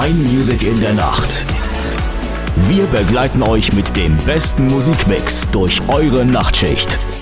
Mein Music in der Nacht. Wir begleiten euch mit dem besten Musikmix durch eure Nachtschicht.